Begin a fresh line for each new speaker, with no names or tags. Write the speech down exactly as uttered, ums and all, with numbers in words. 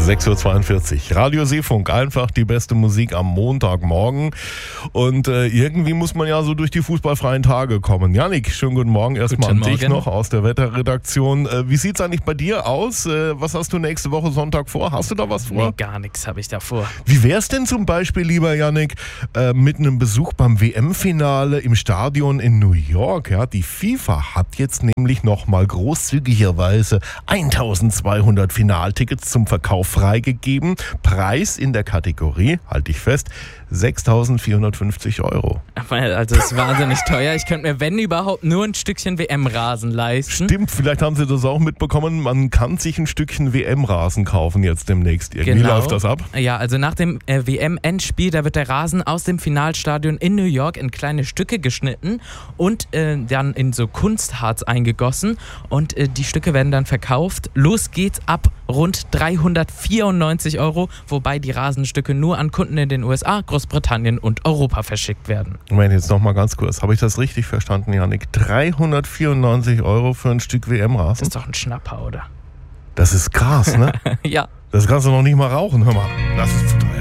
sechs Uhr zweiundvierzig. Radio Seefunk, einfach die beste Musik am Montagmorgen. Und äh, irgendwie muss man ja so durch die fußballfreien Tage kommen. Jannik, schönen guten Morgen erstmal an dich noch aus der Wetterredaktion. Äh, wie sieht es eigentlich bei dir aus? Äh, was hast du nächste Woche Sonntag vor? Hast du da was vor?
Nee, gar nichts habe ich da vor.
Wie wär's denn zum Beispiel, lieber Jannik, äh, mit einem Besuch beim W M-Finale im Stadion in New York? Ja, die FIFA hat jetzt nämlich nochmal großzügigerweise eintausendzweihundert Finaltickets zum Verkauf freigegeben. Preis in der Kategorie, halte ich fest, sechstausendvierhundertfünfzig Euro.
Also das ist wahnsinnig teuer. Ich könnte mir, wenn überhaupt, nur ein Stückchen W M-Rasen leisten.
Stimmt, vielleicht haben Sie das auch mitbekommen. Man kann sich ein Stückchen W M-Rasen kaufen jetzt demnächst. Irgendwie
genau.
Läuft das ab?
Ja, also nach dem äh, W M-Endspiel, da wird der Rasen aus dem Finalstadion in New York in kleine Stücke geschnitten und äh, dann in so Kunstharz eingegossen. Und äh, die Stücke werden dann verkauft. Los geht's ab rund dreihundertvierundneunzig Euro, wobei die Rasenstücke nur an Kunden in den U S A, Großbritannien und Europa verschickt werden.
Moment, jetzt noch mal ganz kurz. Habe ich das richtig verstanden, Jannik? dreihundertvierundneunzig Euro für ein Stück W M-Rasen?
Das ist doch ein Schnapper, oder?
Das ist krass, ne?
Ja.
Das kannst du noch nicht mal rauchen, hör mal. Das ist